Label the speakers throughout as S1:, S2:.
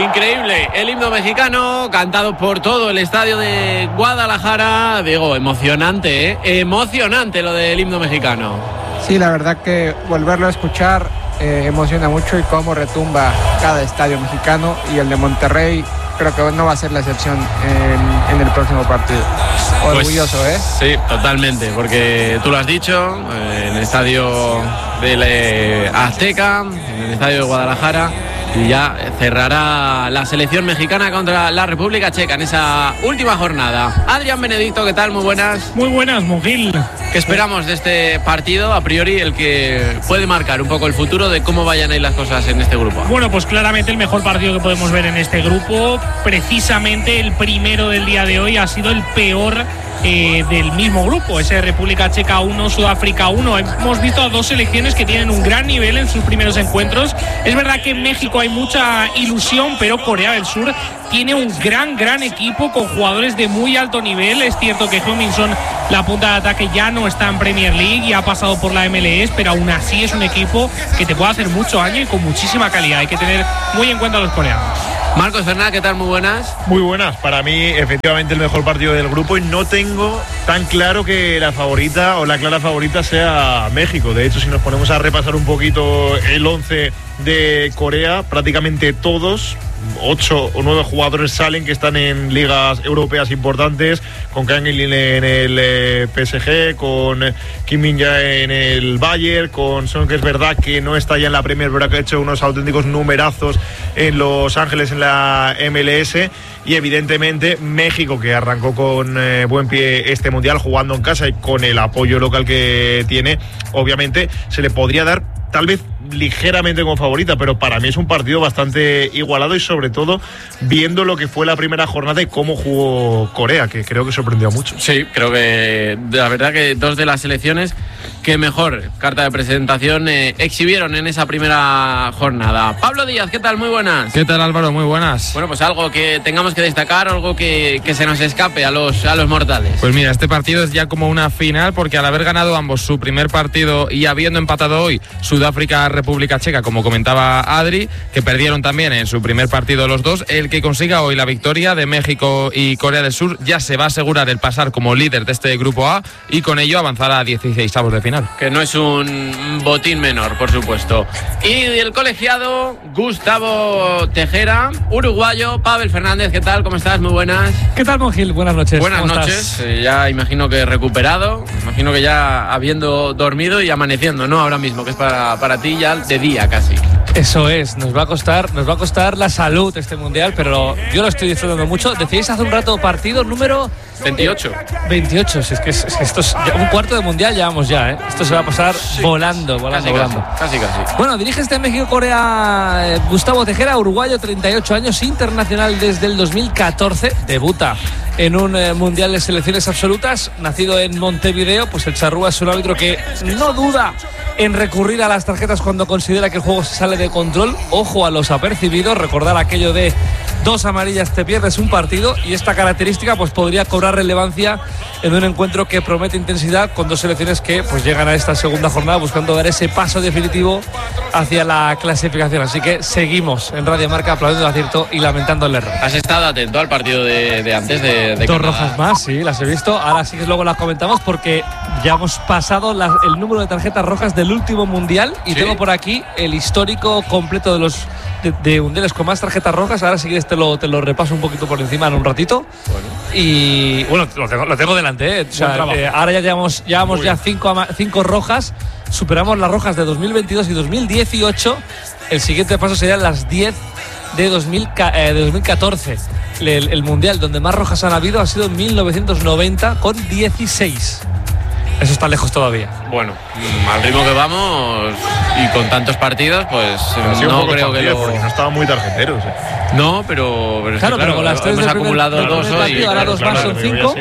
S1: Increíble, el himno mexicano cantado por todo el estadio de Guadalajara. Digo, emocionante, ¿eh? Emocionante lo del himno mexicano.
S2: Sí, la verdad que volverlo a escuchar emociona mucho, y cómo retumba cada estadio mexicano, y el de Monterrey creo que no va a ser la excepción en el próximo partido. Orgulloso,
S1: pues, Sí, totalmente, porque tú lo has dicho, en el estadio del Azteca, en el estadio de Guadalajara, y ya cerrará la selección mexicana contra la República Checa en esa última jornada. Adrián Benedicto, ¿qué tal? Muy buenas.
S3: Muy buenas, Monjil.
S1: ¿Qué esperamos de este partido, a priori, el que puede marcar un poco el futuro de cómo vayan a ir las cosas en este grupo?
S3: Bueno, pues claramente el mejor partido que podemos ver en este grupo. Precisamente el primero del día de hoy ha sido el peor del mismo grupo, ese República Checa 1, Sudáfrica 1. Hemos visto a dos selecciones que tienen un gran nivel en sus primeros encuentros. Es verdad que en México hay mucha ilusión, pero Corea del Sur tiene un gran equipo con jugadores de muy alto nivel. Es cierto que Heung-min-son, la punta de ataque, ya no está en Premier League y ha pasado por la MLS, pero aún así es un equipo que te puede hacer mucho daño y con muchísima calidad. Hay que tener muy en cuenta a los coreanos.
S1: Marcos Fernández, ¿qué tal? Muy buenas.
S4: Muy buenas. Para mí, efectivamente, el mejor partido del grupo, y no tengo tan claro que la favorita o la clara favorita sea México. De hecho, si nos ponemos a repasar un poquito el 11 de Corea, prácticamente todos, 8 o 9 jugadores salen que están en ligas europeas importantes, con Kang In-lee en el PSG, con Kim Min-jae en el Bayern, con Son, que es verdad que no está ya en la Premier, pero que ha hecho unos auténticos numerazos en Los Ángeles en la MLS, y evidentemente México, que arrancó con buen pie este mundial jugando en casa y con el apoyo local que tiene, obviamente se le podría dar tal vez ligeramente como favorita, pero para mí es un partido bastante igualado, y sobre todo viendo lo que fue la primera jornada y cómo jugó Corea, que creo que sorprendió mucho.
S1: Sí, creo que la verdad que dos de las selecciones que mejor carta de presentación exhibieron en esa primera jornada. Pablo Díaz, ¿qué tal? Muy buenas.
S5: ¿Qué tal, Álvaro? Muy buenas.
S1: Bueno, pues algo que tengamos que destacar, algo que se nos escape a los mortales.
S5: Pues mira, este partido es ya como una final, porque al haber ganado ambos su primer partido y habiendo empatado hoy Sudáfrica, República Checa, como comentaba Adri, que perdieron también en su primer partido los dos, el que consiga hoy la victoria de México y Corea del Sur ya se va a asegurar el pasar como líder de este grupo A, y con ello avanzar a 16avos de final.
S1: Que no es un botín menor, por supuesto. Y el colegiado Gustavo Tejera, uruguayo. Pavel Fernández, ¿qué tal? ¿Cómo estás? Muy buenas.
S3: ¿Qué tal, Monjil? Buenas noches.
S1: Buenas noches. Ya imagino que recuperado, imagino que ya habiendo dormido y amaneciendo, ¿no? Ahora mismo, que es para ti ya de día casi.
S6: Eso es, nos va a costar la salud este mundial, pero yo lo estoy disfrutando mucho. Decíais hace un rato partido número
S1: 28.
S6: 28, es que esto es un cuarto de mundial, llevamos ya, ¿eh? Esto se va a pasar volando.
S1: Casi.
S6: Bueno, dirige este México-Corea Gustavo Tejera, uruguayo, 38 años, internacional desde el 2014, debuta en un mundial de selecciones absolutas, nacido en Montevideo. Pues el charrúa es un árbitro que no duda en recurrir a las tarjetas cuando considera que el juego se sale de control. Ojo a los apercibidos, recordar aquello de 2 amarillas te pierdes un partido, y esta característica pues podría cobrar relevancia en un encuentro que promete intensidad, con dos selecciones que pues llegan a esta segunda jornada buscando dar ese paso definitivo hacia la clasificación. Así que seguimos en Radio Marca aplaudiendo el acierto y lamentando el error.
S1: ¿Has estado atento al partido de antes de
S6: 2 rojas más? Sí, las he visto. Ahora sí que luego las comentamos, porque ya hemos pasado el número de tarjetas rojas del último mundial, y ¿sí? Tengo por aquí el histórico completo de los de mundiales con más tarjetas rojas. Ahora sí que te lo repaso un poquito por encima en un ratito. Bueno. Y bueno, lo tengo delante, ¿eh? O sea, ahora ya llevamos ya 5 rojas. Superamos las rojas de 2022 y 2018. El siguiente paso serían las 10 de 2014. El mundial donde más rojas han habido ha sido en 1990 con 16. Eso está lejos todavía.
S1: Bueno, al ritmo que vamos y con tantos partidos, pues no creo que
S4: porque no estaban muy tarjeteros.
S1: No, pero
S6: claro, pero con las 3
S1: hemos acumulado 2 hoy.
S6: Ahora 2 más son 5.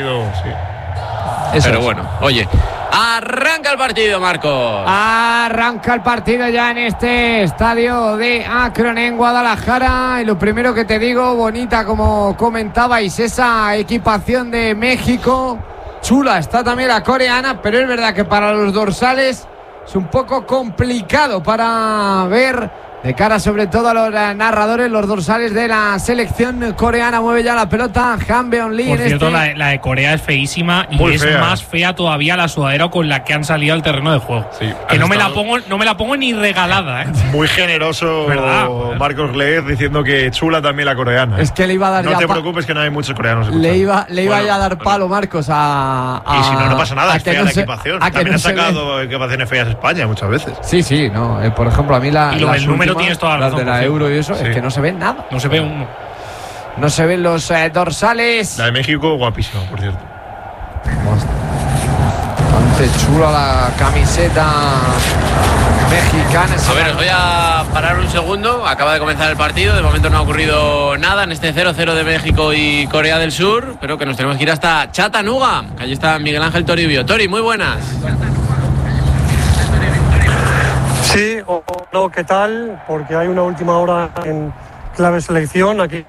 S1: Pero bueno, oye, arranca el partido, Marcos.
S2: Arranca el partido ya en este estadio de Akron, en Guadalajara. Y lo primero que te digo, bonita como comentabais, esa equipación de México. Chula está también la coreana, pero es verdad que para los dorsales es un poco complicado para ver de cara sobre todo a los narradores, los dorsales de la selección coreana. Mueve ya la pelota Han Beon-lee.
S3: Por cierto, la de Corea es feísima y
S4: muy
S3: es
S4: fea.
S3: más fea todavía la sudadera con la que han salido al terreno de juego.
S4: Sí,
S3: que
S4: has
S3: no me
S4: estado-
S3: la pongo ni regalada, ¿eh?
S4: Muy generoso
S3: ¿Verdad?
S4: Marcos Leez diciendo que chula también la coreana.
S2: Es que le iba a dar
S4: no
S2: ya
S4: te
S2: pa-
S4: preocupes que no hay muchos coreanos
S2: Le
S4: escuchando.
S2: iba
S4: Bueno,
S2: ya a dar
S4: bueno.
S2: palo, Marcos, a
S4: Y si no, no pasa nada,
S2: a
S4: es
S2: que
S4: fea
S2: no
S4: la
S2: se-
S4: equipación.
S2: a que
S4: También
S2: no
S4: ha
S2: se ve.
S4: sacado equipaciones feas España muchas veces.
S2: Sí, no. Por ejemplo, a mí
S3: Y lo
S2: las
S3: del número
S2: últimas,
S3: tienes toda la
S2: las
S3: razón,
S2: de la
S3: por cierto.
S2: Euro y eso,
S4: Sí.
S2: es que no se ven nada.
S3: No se ve uno.
S2: No se ven los dorsales.
S4: La de México, guapísima, por cierto.
S2: Bastante chula la camiseta mexicana.
S1: A ver, os voy a parar un segundo. Acaba de comenzar el partido. De momento no ha ocurrido nada en este 0-0 de México y Corea del Sur. Pero que nos tenemos que ir hasta Chattanooga. Que allí está Miguel Ángel Toribio. Tori, muy buenas.
S7: Sí, o no, ¿qué tal? Porque hay una última hora en clave selección aquí.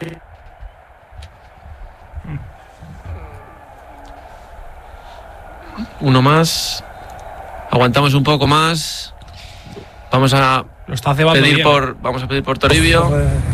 S1: Uno más. Aguantamos un poco más. Vamos a
S3: Lo está cebando
S1: pedir
S3: bien.
S1: vamos a pedir por Toribio.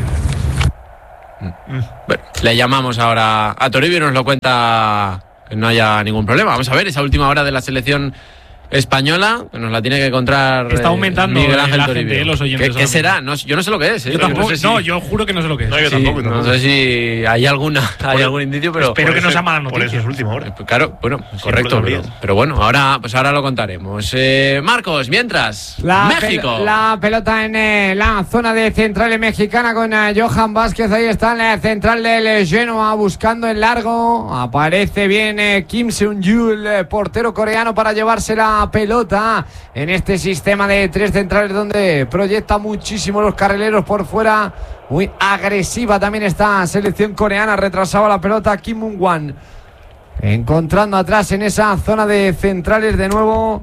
S1: Bueno, le llamamos ahora a Toribio y nos lo cuenta, que no haya ningún problema. Vamos a ver esa última hora de la selección española, que nos la tiene que encontrar
S3: Está aumentando
S1: Miguel Ángel
S3: la
S1: Toribio.
S3: gente, los oyentes
S1: ¿Qué
S3: ahora
S1: será? No, yo no sé lo que es.
S3: Yo tampoco,
S1: no sé si-
S3: no, yo juro que no sé lo que es.
S4: No, yo
S1: sí,
S4: tampoco.
S1: no sé si hay hay algún indicio, pero
S3: Espero que no sea mala
S4: Por
S3: noticia.
S4: eso es última hora.
S1: claro, bueno, correcto,
S4: lo
S1: pero,
S4: sabías.
S1: pero bueno, ahora lo contaremos. Marcos, mientras México.
S2: La pelota en la zona de central mexicana con Johan Vázquez. Ahí está en la central del Genoa buscando en largo. Aparece bien Kim Seung-ju, el portero coreano, para llevarse la pelota en este sistema de tres centrales donde proyecta muchísimo los carrileros por fuera. Muy agresiva también esta selección coreana. Retrasaba la pelota Kim Moon-wan, encontrando atrás en esa zona de centrales de nuevo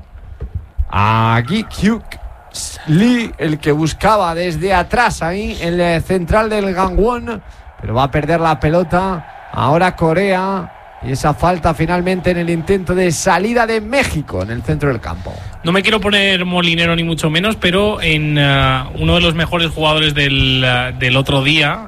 S2: a Gi Hyuk Lee, el que buscaba desde atrás ahí en el central del Gangwon, pero va a perder la pelota ahora Corea. Y esa falta finalmente en el intento de salida de México en el centro del campo.
S3: No me quiero poner molinero ni mucho menos, pero en uno de los mejores jugadores del otro día,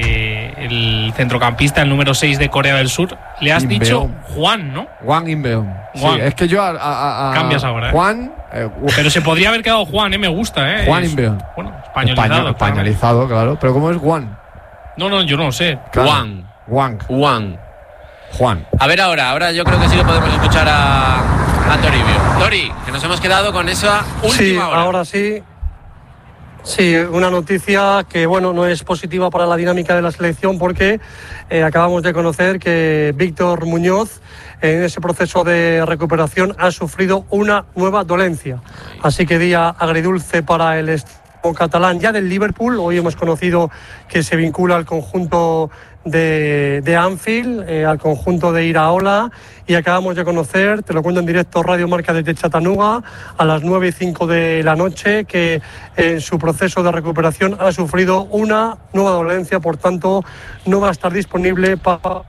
S3: el centrocampista, el número 6 de Corea del Sur, le has
S2: Kim
S3: dicho
S2: Beom.
S3: Juan, ¿no?
S2: Juan Inbeom. Sí,
S3: Juan.
S2: es que yo
S3: Cambias ahora, ¿eh?
S2: Juan
S3: Pero se podría haber quedado Juan, me gusta,
S2: Juan
S3: Es-
S2: Inbeom.
S3: Bueno, españolizado.
S2: españolizado, claro. Pero ¿cómo es Juan?
S3: No, yo no lo sé.
S2: Claro.
S1: Juan.
S2: Juan.
S1: A ver ahora yo creo que sí que podemos escuchar a Toribio. Tori, que nos hemos quedado con esa última
S7: Sí,
S1: hora.
S7: ahora sí. Sí, una noticia que bueno, no es positiva para la dinámica de la selección porque acabamos de conocer que Víctor Muñoz en ese proceso de recuperación ha sufrido una nueva dolencia. Así que día agridulce para el equipo catalán ya del Liverpool. Hoy hemos conocido que se vincula al conjunto de Anfield, al conjunto de Iraola, y acabamos de conocer, te lo cuento en directo, Radio Marca desde Chattanooga, a las 9:05 de la noche, que en su proceso de recuperación ha sufrido una nueva dolencia, por tanto no va a estar disponible para...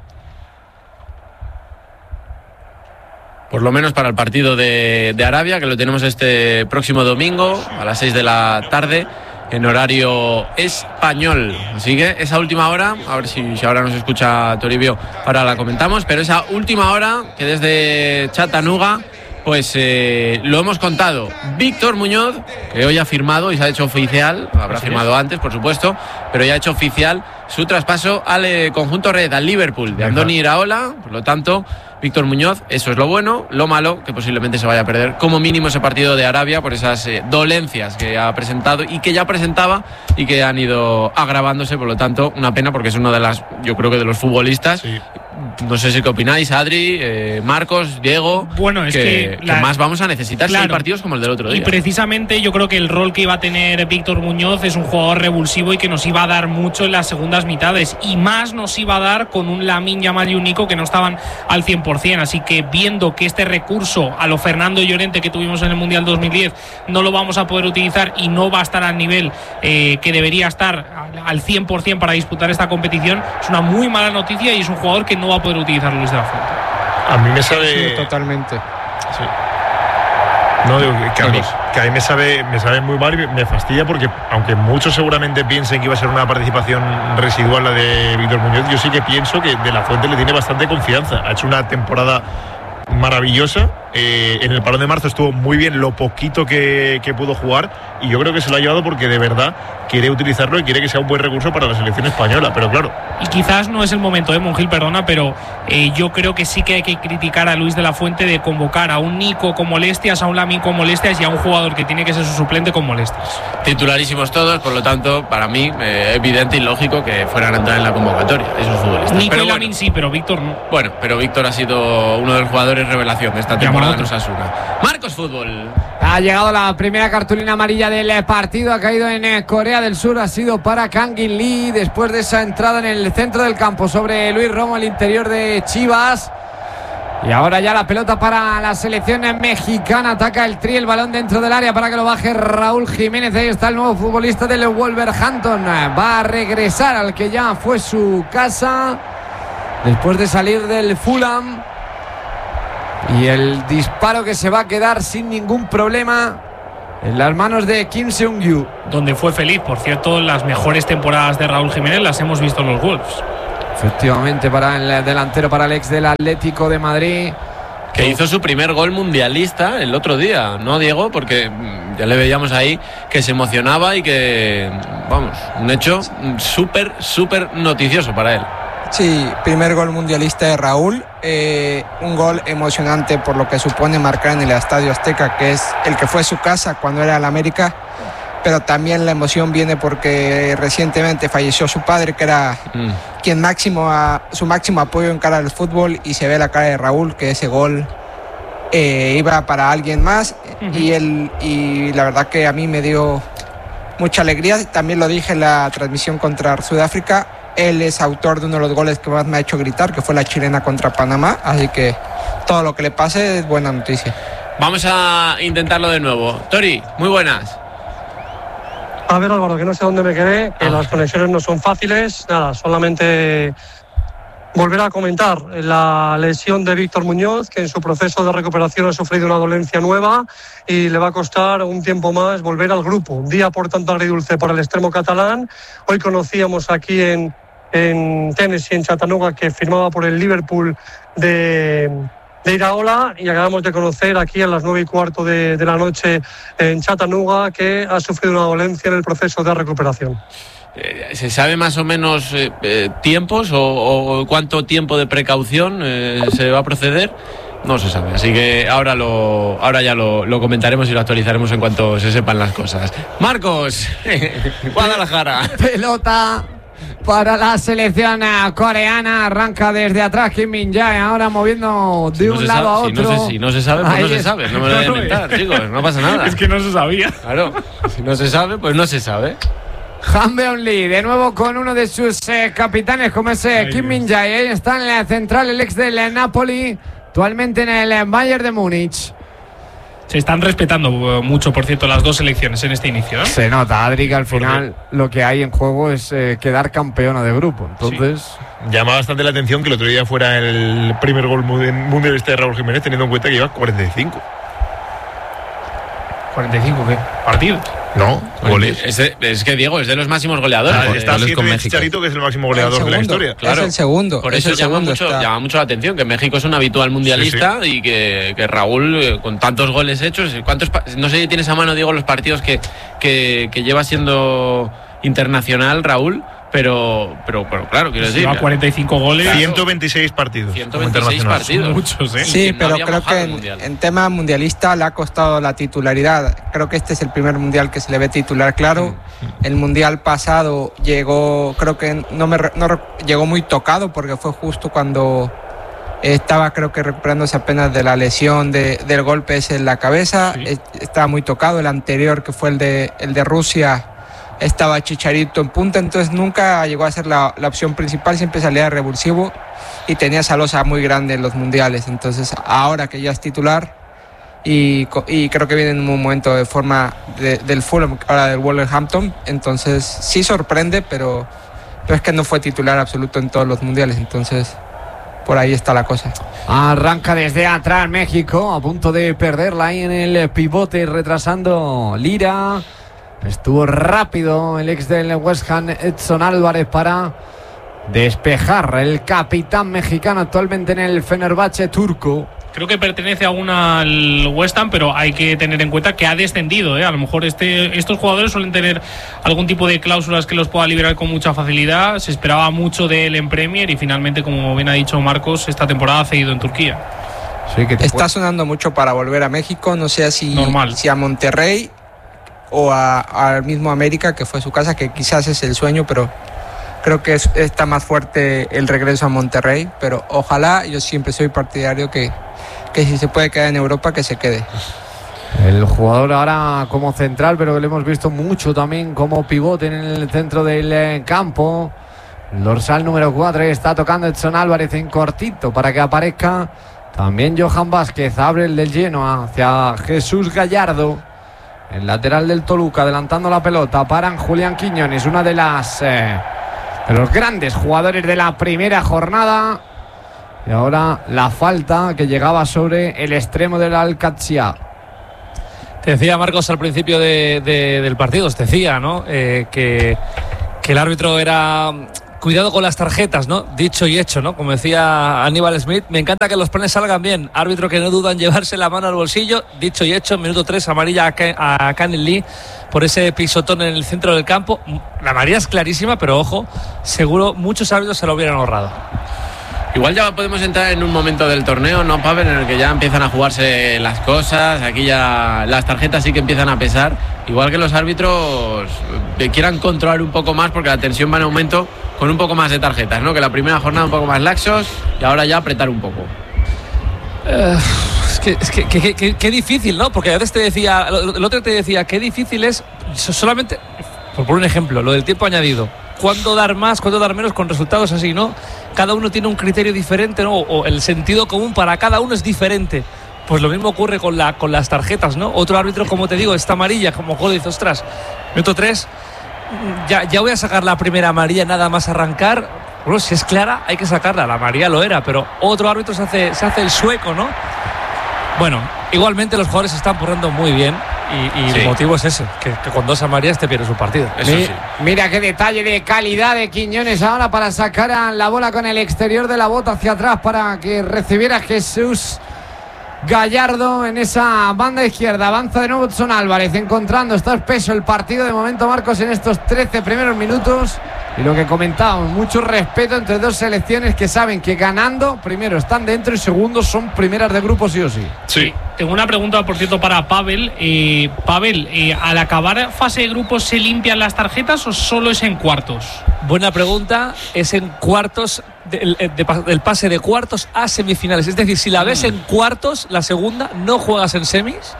S1: Por lo menos para el partido de Arabia, que lo tenemos este próximo domingo a las 6 de la tarde en horario español. Así que esa última hora, a ver si ahora nos escucha Toribio, ahora la comentamos, pero esa última hora que desde Chattanooga, pues lo hemos contado. Víctor Muñoz, que hoy ha firmado y se ha hecho oficial, habrá firmado antes, por supuesto, pero ya ha hecho oficial su traspaso al conjunto red, al Liverpool, de Andoni Iraola. Por lo tanto, Víctor Muñoz, eso es lo bueno. Lo malo, que posiblemente se vaya a perder como mínimo ese partido de Arabia por esas dolencias que ha presentado y que ya presentaba y que han ido agravándose. Por lo tanto, una pena, porque es uno de las, yo creo que de los futbolistas.
S4: Sí.
S1: No sé si qué opináis, Adri, Marcos, Diego.
S3: Bueno, es que
S1: más vamos a necesitar
S3: Claro.
S1: seis partidos como el del otro
S3: Y
S1: día.
S3: precisamente yo creo que el rol que iba a tener Víctor Muñoz es un jugador revulsivo y que nos iba a dar mucho en las segundas mitades, y más nos iba a dar con un Lamine Yamal y un Nico que no estaban al 100%. Así que viendo que este recurso a lo Fernando Llorente que tuvimos en el Mundial 2010 no lo vamos a poder utilizar y no va a estar al nivel que debería estar al 100% para disputar esta competición, es una muy mala noticia y es un jugador que no va a poder utilizar Luis de la Fuente.
S4: A mí me sale...
S2: totalmente.
S4: Sí. No, digo que a mí me sabe muy mal y me fastidia porque, aunque muchos seguramente piensen que iba a ser una participación residual la de Víctor Muñoz, yo sí que pienso que De la Fuente le tiene bastante confianza. Ha hecho una temporada maravillosa. En el parón de marzo estuvo muy bien lo poquito que pudo jugar, y yo creo que se lo ha llevado porque de verdad quiere utilizarlo y quiere que sea un buen recurso para la selección española. Pero claro,
S3: y quizás no es el momento, Monjil, perdona, pero yo creo que sí que hay que criticar a Luis de la Fuente de convocar a un Nico con molestias, a un Lamine con molestias y a un jugador que tiene que ser su suplente con molestias.
S1: Titularísimos todos, por lo tanto, para mí, evidente y lógico que fueran a entrar en la convocatoria esos futbolistas.
S3: Nico
S1: pero
S3: y Lamine sí, pero Víctor no.
S1: Bueno, pero Víctor ha sido uno de los jugadores revelación de esta temporada en Osasuna. Marcos Fútbol.
S2: Ha llegado la primera cartulina amarilla del partido, ha caído en Corea del Sur, ha sido para Kang In Lee después de esa entrada en el centro del campo sobre Luis Romo, el interior de Chivas. Y ahora ya la pelota para la selección mexicana, ataca el Tri, el balón dentro del área para que lo baje Raúl Jiménez. Ahí está el nuevo futbolista del Wolverhampton, va a regresar al que ya fue su casa después de salir del Fulham. Y el disparo que se va a quedar sin ningún problema en las manos de Kim Seung-yu,
S3: donde fue feliz. Por cierto, las mejores temporadas de Raúl Jiménez las hemos visto en los Wolves.
S2: Efectivamente, para el delantero, para el ex del Atlético de Madrid,
S1: que hizo su primer gol mundialista el otro día, ¿no, Diego? Porque ya le veíamos ahí que se emocionaba y que, vamos, un hecho súper noticioso para él.
S8: Sí, primer gol mundialista de Raúl, un gol emocionante por lo que supone marcar en el Estadio Azteca, que es el que fue su casa cuando era el América, pero también la emoción viene porque recientemente falleció su padre, que era quien su máximo apoyo en cara al fútbol, y se ve la cara de Raúl que ese gol iba para alguien más, y la verdad que a mí me dio mucha alegría. También lo dije en la transmisión contra Sudáfrica. Él es autor de uno de los goles que más me ha hecho gritar, que fue la chilena contra Panamá. Así que todo lo que le pase es buena noticia.
S1: Vamos a intentarlo de nuevo. Tori, muy buenas.
S7: A ver, Álvaro, que no sé dónde me quedé, que las conexiones no son fáciles. Nada, solamente volver a comentar la lesión de Víctor Muñoz, que en su proceso de recuperación ha sufrido una dolencia nueva y le va a costar un tiempo más volver al grupo. Un día, por tanto, agridulce para el extremo catalán. Hoy conocíamos aquí en Tennessee, en Chattanooga, que firmaba por el Liverpool de Iraola, y acabamos de conocer aquí a las 9:15 de la noche en Chattanooga que ha sufrido una dolencia en el proceso de recuperación.
S1: ¿Se sabe más o menos tiempos o cuánto tiempo de precaución se va a proceder? No se sabe, así que ahora ya lo comentaremos y lo actualizaremos en cuanto se sepan las cosas. Marcos, Guadalajara.
S2: Pelota para la selección coreana, arranca desde atrás Kim Min-jae, ahora moviendo de un lado a otro.
S1: Si no se sabe, pues no se sabe, no me lo voy a inventar, chicos, no pasa nada.
S3: Es que no se sabía.
S1: Claro, si no se sabe, pues no se sabe.
S2: Han Beon-lee, de nuevo con uno de sus capitanes, como es Kim Min-jae. Ahí está en la central el ex del Napoli, actualmente en el Bayern de Múnich.
S3: Se están respetando mucho, por cierto, las dos selecciones en este inicio, ¿eh?
S2: Se nota, Adri, que al final lo que hay en juego es quedar campeona de grupo. Entonces,
S4: llama bastante la atención que el otro día fuera el primer gol mundialista de Raúl Jiménez, teniendo en cuenta que lleva 45.
S3: ¿45 qué? ¿Partidos?
S4: No, goles.
S1: Es que Diego es de los máximos goleadores.
S4: Está haciendo Chicharito, que es el máximo goleador de la historia.
S8: Claro. Es el segundo.
S1: Por eso llama mucho la atención que México es un habitual mundialista, y que Raúl, con tantos goles hechos, no sé si tienes a mano, Diego, los partidos que lleva siendo internacional Raúl. Pero claro, quiero decir,
S3: lleva 45 goles,
S4: 126 partidos.
S1: 126 partidos.
S3: Muchos, ¿eh?
S8: Sí, pero creo que en tema mundialista le ha costado la titularidad. Creo que este es el primer mundial que se le ve titular claro. El mundial pasado llegó, creo que llegó muy tocado, porque fue justo cuando estaba, creo que recuperándose apenas de la lesión del golpe ese en la cabeza. Sí. Estaba muy tocado. El anterior, que fue el de Rusia, estaba Chicharito en punta, entonces nunca llegó a ser la opción principal, siempre salía de revulsivo y tenía esa losa muy grande en los mundiales. Entonces ahora que ya es titular y creo que viene en un momento de forma del Fulham, ahora del Wolverhampton, entonces sí sorprende, pero es que no fue titular absoluto en todos los mundiales, entonces por ahí está la cosa.
S2: Arranca desde atrás México, a punto de perderla ahí en el pivote, retrasando Lira. Estuvo rápido el ex del West Ham, Edson Álvarez, para despejar. El capitán mexicano actualmente en el Fenerbahce turco.
S3: Creo que pertenece aún al West Ham, pero hay que tener en cuenta que ha descendido, ¿eh? A lo mejor estos jugadores suelen tener algún tipo de cláusulas que los pueda liberar con mucha facilidad. Se esperaba mucho de él en Premier y finalmente, como bien ha dicho Marcos, esta temporada ha cedido en Turquía.
S8: Sí, que está sonando mucho para volver a México. No sé si a Monterrey o al mismo América, que fue su casa, que quizás es el sueño, pero creo que está más fuerte el regreso a Monterrey. Pero ojalá, yo siempre soy partidario que si se puede quedar en Europa, que se quede.
S2: El jugador ahora como central, pero que lo hemos visto mucho también como pivote en el centro del campo. El dorsal número 4 está tocando Edson Álvarez en cortito para que aparezca también Johan Vázquez. Abre el del Genoa hacia Jesús Gallardo, el lateral del Toluca, adelantando la pelota. Paran Julián Quiñones, una de los grandes jugadores de la primera jornada. Y ahora la falta que llegaba sobre el extremo del Al-Qadsiya.
S6: Te decía Marcos al principio del partido, te decía, ¿no? Que el árbitro era... Cuidado con las tarjetas, ¿no? Dicho y hecho, ¿no? Como decía Aníbal Smith, me encanta que los planes salgan bien. Árbitro que no duda en llevarse la mano al bolsillo. Dicho y hecho, minuto 3, amarilla a Kenneth Lee por ese pisotón en el centro del campo. La amarilla es clarísima, pero ojo, seguro muchos árbitros se lo hubieran ahorrado.
S1: Igual ya podemos entrar en un momento del torneo, ¿no, Pavel? En el que ya empiezan a jugarse las cosas. Aquí ya las tarjetas sí que empiezan a pesar. Igual que los árbitros quieran controlar un poco más, porque la tensión va en aumento con un poco más de tarjetas, ¿no? Que la primera jornada un poco más laxos y ahora ya apretar un poco.
S6: Es que qué difícil, ¿no? Porque a veces te decía, el otro te decía, qué difícil es solamente, por un ejemplo, lo del tiempo añadido. ¿Cuándo dar más, cuándo dar menos con resultados así, no? Cada uno tiene un criterio diferente, ¿no? O el sentido común para cada uno es diferente. Pues lo mismo ocurre con las tarjetas, ¿no? Otro árbitro, como te digo, esta amarilla, como juego dice, ostras, minuto 3, ya voy a sacar la primera amarilla nada más arrancar. Bueno, si es clara, hay que sacarla. La amarilla lo era, pero otro árbitro se hace el sueco, ¿no? Bueno, igualmente los jugadores se están porrando muy bien. Y sí, el motivo es ese, que con 2 amarillas te pierdes un partido.
S2: Eso sí. Mira qué detalle de calidad de Quiñones ahora para sacar a la bola con el exterior de la bota hacia atrás para que recibiera Jesús Gallardo en esa banda izquierda. Avanza de nuevo Edson Álvarez, encontrando, está espeso el partido de momento, Marcos, en estos 13 primeros minutos. Y lo que comentábamos, mucho respeto entre dos selecciones que saben que ganando, primero están dentro y segundo son primeras de grupo sí o sí.
S3: Sí. Tengo una pregunta, por cierto, para Pavel. Pavel, ¿al acabar fase de grupos se limpian las tarjetas o solo es en cuartos?
S6: Buena pregunta. Es en cuartos, del pase de cuartos a semifinales. Es decir, si la ves en cuartos, la segunda, no juegas en semis.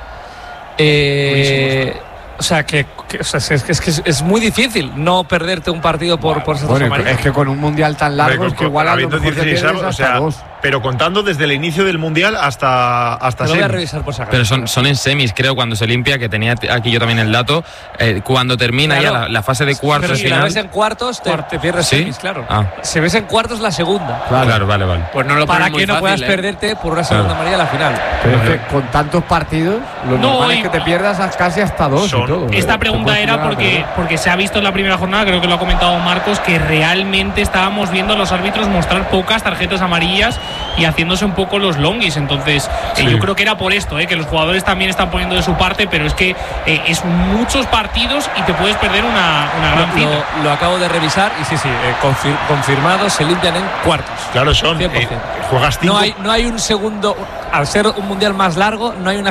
S6: O sea, es muy difícil no perderte un partido por esas dos amarillas.
S2: Es que con un mundial tan largo es que igual a lo mejor te pierdes hasta 2.
S4: Pero contando desde el inicio del mundial hasta
S6: lo voy a revisar por si acaso.
S5: Pero son en semis, creo, cuando se limpia, que tenía aquí yo también el dato. Cuando termina claro, ya la fase de cuartos.
S6: Pero si la ves en cuartos, te pierdes semis, claro. Si ves en cuartos, la segunda.
S5: Claro, vale.
S6: Pues no lo para que no fácil, puedas perderte por una segunda amarilla a la final.
S2: Pero es que con tantos partidos, lo normal es que te pierdas casi hasta 2 y todo.
S3: Esta pregunta era porque se ha visto en la primera jornada, creo que lo ha comentado Marcos, que realmente estábamos viendo a los árbitros mostrar pocas tarjetas amarillas y haciéndose un poco los longis. Entonces yo creo que era por esto, que los jugadores también están poniendo de su parte, pero es que es muchos partidos y te puedes perder una gran cita.
S6: Lo acabo de revisar y sí, confirmado, se limpian en cuartos.
S4: Claro, son 100%. Juegas 5.
S6: No hay un segundo, al ser un mundial más largo, no hay un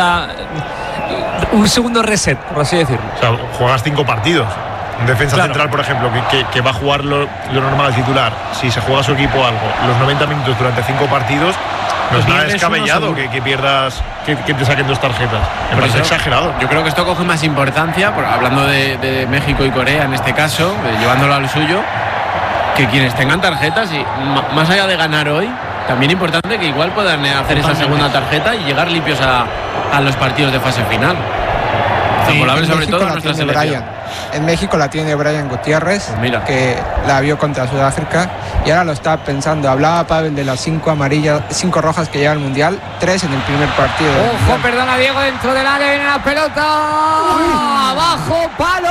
S6: segundo reset, por así decirlo.
S4: O sea, juegas 5 partidos. Un defensa central, por ejemplo, que va a jugar lo normal al titular. Si se juega su equipo algo, los 90 minutos durante 5 partidos, no es nada descabellado que pierdas, que te saquen 2 tarjetas. Me parece exagerado.
S1: Yo creo que esto coge más importancia, hablando de México y Corea en este caso, llevándolo al suyo, que quienes tengan tarjetas y más allá de ganar hoy, también importante que igual puedan hacer esa segunda tarjeta y llegar limpios a los partidos de fase final. Favorable sobre todo a nuestra selección.
S8: en México la tiene Brian Gutiérrez,
S1: Pues
S8: que la vio contra Sudáfrica y ahora lo está pensando. Hablaba Pavel de las 5 amarillas, 5 rojas que lleva al Mundial, 3 en el primer partido.
S2: Ojo, perdona Diego, dentro del área viene la pelota. ¡Bajo palos!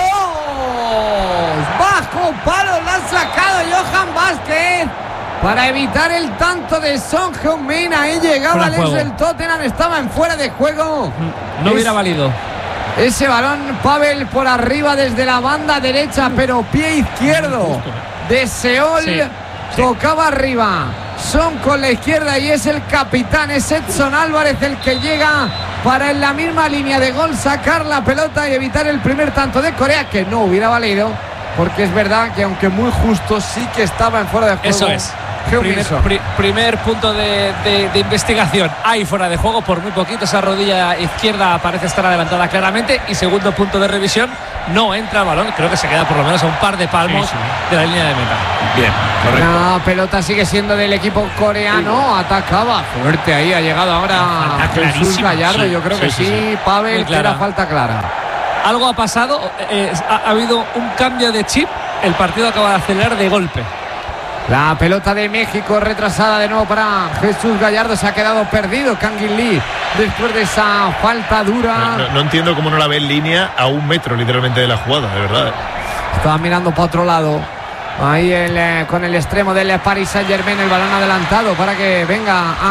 S2: ¡Bajo palos! La ha sacado Johan Vázquez para evitar el tanto de Son Heung-min. Ahí llegaba el ex del Tottenham, estaba en fuera de juego.
S6: No hubiera valido.
S2: Ese balón, Pavel, por arriba desde la banda derecha, pero pie izquierdo de Seol. Tocaba arriba. Son con la izquierda y es el capitán, es Edson Álvarez el que llega para en la misma línea de gol sacar la pelota y evitar el primer tanto de Corea, que no hubiera valido, porque es verdad que aunque muy justo sí que estaba en fuera de juego.
S6: Eso es. Primer punto de investigación. Hay fuera de juego por muy poquito. Esa rodilla izquierda parece estar adelantada claramente. Y segundo punto de revisión, no entra el balón. Creo que se queda por lo menos a un par de palmos de la línea de meta.
S1: Bien, correcto.
S2: La pelota sigue siendo del equipo coreano. Atacaba fuerte ahí. Ha llegado ahora Jesús Gallardo. Yo creo que sí. Pavel, que era falta clara.
S6: Algo ha pasado. Ha habido un cambio de chip. El partido acaba de acelerar de golpe.
S2: La pelota de México retrasada de nuevo para Jesús Gallardo. Se ha quedado perdido Kangin Lee después de esa falta dura.
S4: No entiendo cómo no la ve en línea a 1 metro literalmente de la jugada, de verdad.
S2: Estaba mirando para otro lado. Ahí con el extremo del Paris Saint-Germain, el balón adelantado para que venga a